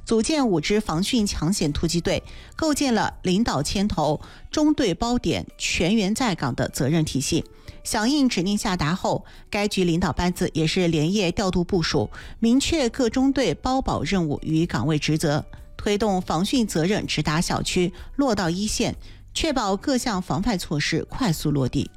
组建5支防汛抢险突击队，构建了领导牵头、中队包点、全员在岗的责任体系。响应指令下达后，该局领导班子也是连夜调度部署，明确各中队包保任务与岗位职责，推动防汛责任直达小区，落到一线，确保各项防范措施快速落地。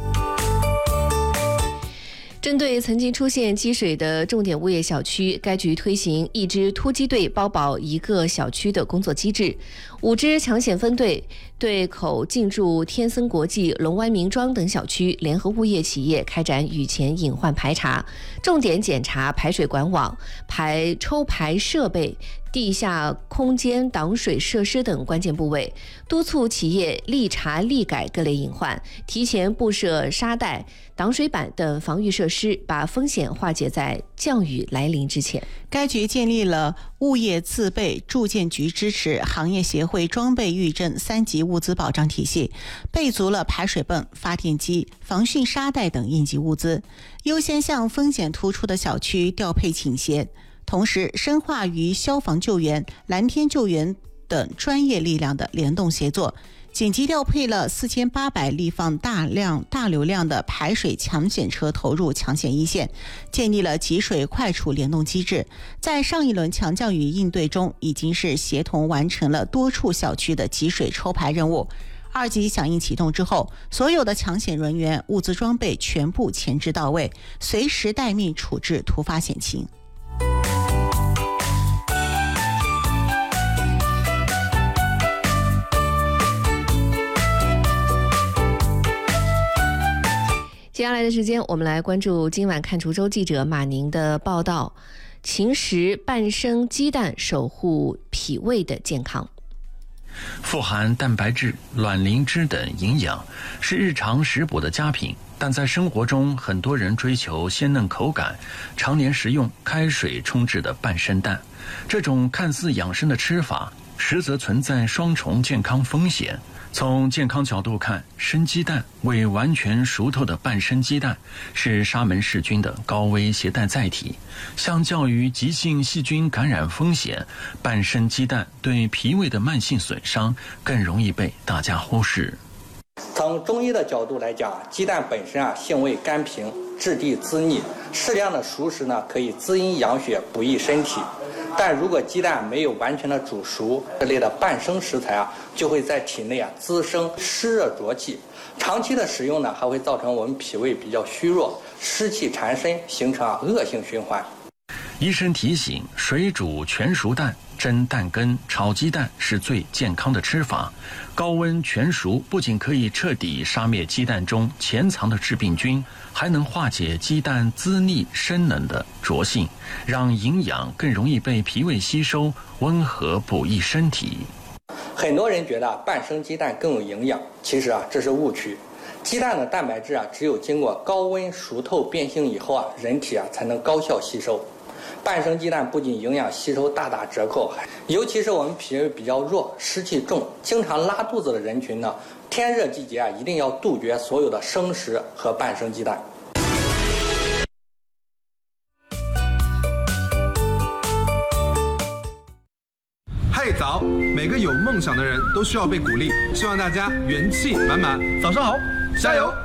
针对曾经出现积水的重点物业小区，该局推行1支突击队包保1个小区的工作机制，5支抢险分队对口进驻天森国际、龙湾名庄等小区联合物业企业开展雨前隐患排查，重点检查排水管网、抽排设备、地下空间挡水设施等关键部位，督促企业立查立改各类隐患，提前布设沙袋、挡水板等防御设施，把风险化解在降雨来临之前。 该局建立了物业自备住建局支持行业协会装备预证3级物资保障体系，备足了排水泵、发电机、防汛沙袋等应急物资，优先向风险突出的小区调配倾斜，同时深化与消防救援、蓝天救援等专业力量的联动协作，紧急调配了4800立方大流量的排水抢险车投入抢险一线，建立了集水快处联动机制。在上一轮强降雨应对中，已经是协同完成了多处小区的集水抽排任务。2级响应启动之后，所有的抢险人员、物资装备全部前置到位，随时待命处置突发险情。 接下来的时间，我们来关注今晚看滁州记者马宁的报道：勤食半生鸡蛋，守护脾胃的健康。 富含蛋白质、卵磷脂等营养，是日常食补的佳品。但在生活中，很多人追求鲜嫩口感，常年食用开水冲制的半生蛋。这种看似养生的吃法，实则存在双重健康风险。从健康角度看，生鸡蛋未完全熟透的半生鸡蛋是沙门氏菌的高危携带载体。相较于急性细菌感染风险，半生鸡蛋对脾胃的慢性损伤更容易被大家忽视。 从中医的角度来讲，鸡蛋本身性味甘平，质地滋腻，适量的熟食可以滋阴养血，补益身体。但如果鸡蛋没有完全的煮熟，这类的半生食材就会在体内滋生湿热浊气，长期的使用还会造成我们脾胃比较虚弱，湿气缠身，形成恶性循环。 医生提醒，水煮全熟蛋、蒸蛋羹、炒鸡蛋是最健康的吃法。高温全熟不仅可以彻底杀灭鸡蛋中潜藏的致病菌，还能化解鸡蛋滋腻生冷的浊性，让营养更容易被脾胃吸收，温和补益身体。 很多人觉得半生鸡蛋更有营养，其实这是误区。鸡蛋的蛋白质只有经过高温熟透变性以后人体才能高效吸收。半生鸡蛋不仅营养吸收大打折扣，尤其是我们脾胃比较弱、湿气重、经常拉肚子的人群天热季节一定要杜绝所有的生食和半生鸡蛋。 嗨早，每个有梦想的人都需要被鼓励，希望大家元气满满。早上好，加油！